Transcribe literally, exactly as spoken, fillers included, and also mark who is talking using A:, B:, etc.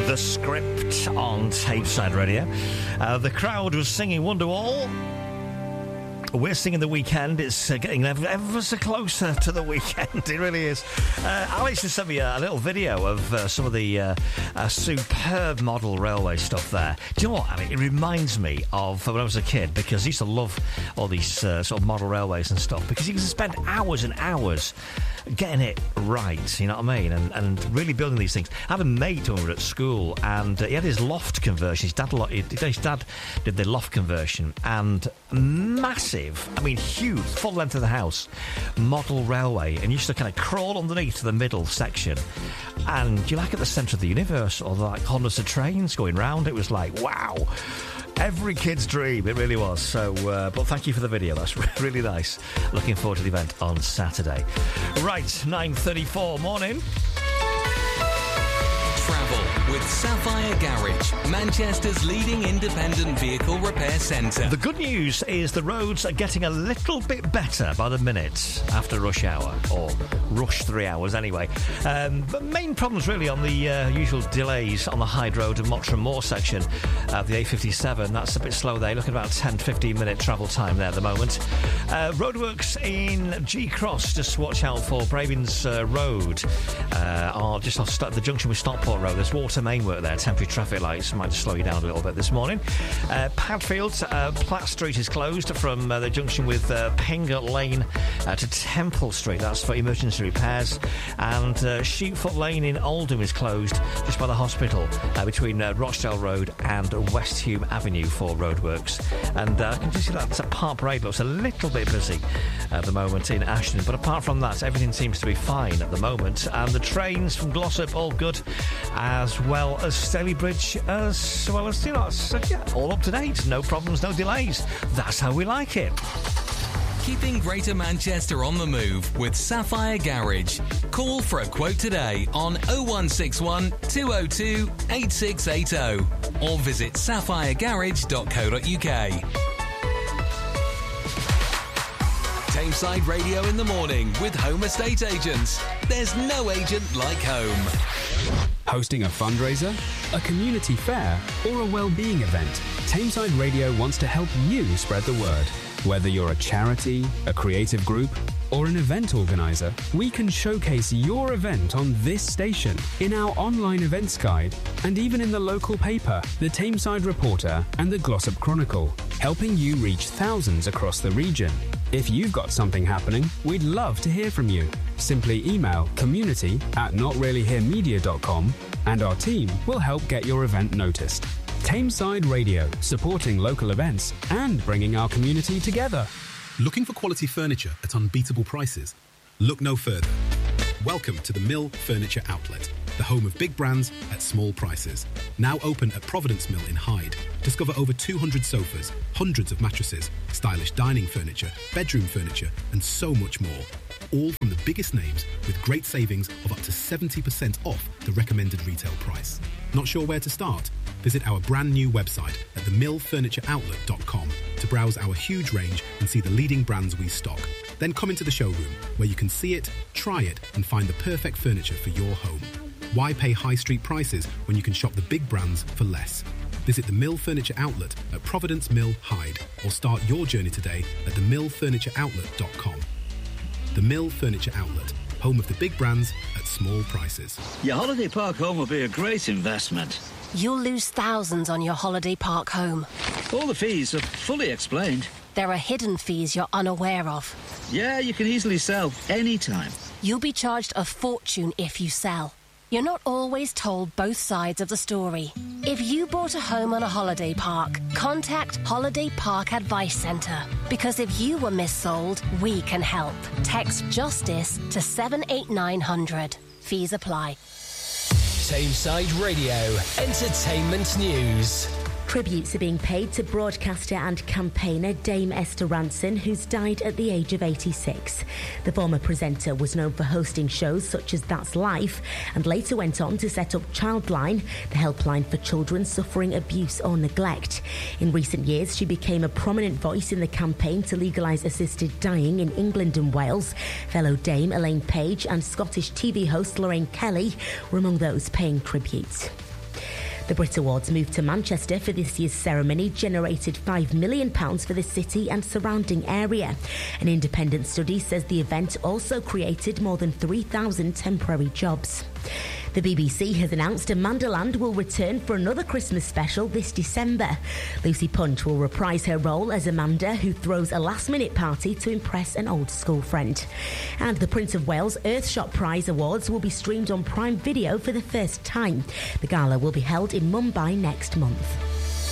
A: The Script on Tameside Radio. Uh, the crowd was singing Wonderwall. We're singing The Weekend. It's uh, getting ever, ever so closer to the weekend. It really is. Uh, Alex just sent me a, a little video of uh, some of the uh, uh, superb model railway stuff there. Do you know what? I mean, it reminds me of when I was a kid, because I used to love all these uh, sort of model railways and stuff, because you can spend hours and hours getting it right, you know what I mean, and, and really building these things. I had a mate when we were at school, and uh, he had his loft conversion. His dad, his dad did the loft conversion, and massive, I mean huge, full length of the house, model railway, and you used to kind of crawl underneath to the middle section, and you're like at the centre of the universe, or like hundreds of trains going round. It was like, wow. Every kid's dream, it really was. So, uh, but thank you for the video. That's really nice. Looking forward to the event on Saturday. Right, nine thirty-four morning.
B: Travel with Sapphire Garage, Manchester's leading independent vehicle repair centre.
A: The good news is the roads are getting a little bit better by the minute after rush hour, or rush three hours anyway. Um, but main problems really on the uh, usual delays on the Hyde Road and Mottram Moor section of the A fifty-seven. That's a bit slow there. Looking at about ten to fifteen minute travel time there at the moment. Uh, roadworks in G Cross, just watch out for Bravins uh, Road. Uh, are just off the junction with Stockport Road. There's water main work there, temporary traffic lights might slow you down a little bit this morning. Uh, Padfield, uh, Platt Street is closed from uh, the junction with uh, Pinger Lane uh, to Temple Street. That's for emergency repairs. And uh, Sheepfoot Lane in Oldham is closed just by the hospital uh, between uh, Rochdale Road and West Hume Avenue for roadworks. And uh, I can just see that uh, Park Parade looks a little bit busy at the moment in Ashton. But apart from that, everything seems to be fine at the moment. And the trains from Glossop, all good, as well as Stalybridge, as well as, you know, so, yeah, all up to date. No problems, no delays. That's how we like it.
B: Keeping Greater Manchester on the move with Sapphire Garage. Call for a quote today on oh one six one, two oh two, eight six eight oh or visit sapphire garage dot co dot uk. Tameside Radio in the morning with Home Estate Agents. There's no agent like home.
C: Hosting a fundraiser, a community fair, or a well-being event, Tameside Radio wants to help you spread the word. Whether you're a charity, a creative group, or an event organizer, we can showcase your event on this station, in our online events guide, and even in the local paper, the Tameside Reporter and the Glossop Chronicle, helping you reach thousands across the region. If you've got something happening, we'd love to hear from you. Simply email community at not really here media dot com and our team will help get your event noticed. Tameside Radio, supporting local events and bringing our community together.
D: Looking for quality furniture at unbeatable prices? Look no further. Welcome to the Mill Furniture Outlet, the home of big brands at small prices. Now open at Providence Mill in Hyde. Discover over two hundred sofas, hundreds of mattresses, stylish dining furniture, bedroom furniture, and so much more. All from the biggest names with great savings of up to seventy percent off the recommended retail price. Not sure where to start? Visit our brand new website at the mill furniture outlet dot com to browse our huge range and see the leading brands we stock. Then come into the showroom where you can see it, try it, and find the perfect furniture for your home. Why pay high street prices when you can shop the big brands for less? Visit the Mill Furniture Outlet at Providence Mill, Hyde, or start your journey today at the mill furniture outlet dot com. The Mill Furniture Outlet, home of the big brands at small prices.
E: Your holiday park home will be a great investment.
F: You'll lose thousands on your holiday park home.
E: All the fees are fully explained.
F: There are hidden fees you're unaware of.
E: Yeah, you can easily sell anytime.
F: You'll be charged a fortune if you sell. You're not always told both sides of the story. If you bought a home on a holiday park, contact Holiday Park Advice Centre. Because if you were missold, we can help. Text JUSTICE to seven eight nine hundred. Fees apply.
G: Tameside Radio, entertainment news.
H: Tributes are being paid to broadcaster and campaigner Dame Esther Ranson, who's died at the age of eighty-six. The former presenter was known for hosting shows such as That's Life and later went on to set up Childline, the helpline for children suffering abuse or neglect. In recent years, she became a prominent voice in the campaign to legalise assisted dying in England and Wales. Fellow Dame Elaine Page and Scottish T V host Lorraine Kelly were among those paying tribute. The Brit Awards moved to Manchester for this year's ceremony generated five million pounds for the city and surrounding area. An independent study says the event also created more than three thousand temporary jobs. The B B C has announced Amandaland will return for another Christmas special this December. Lucy Punch will reprise her role as Amanda, who throws a last-minute party to impress an old school friend. And the Prince of Wales Earthshot Prize Awards will be streamed on Prime Video for the first time. The gala will be held in Mumbai next month.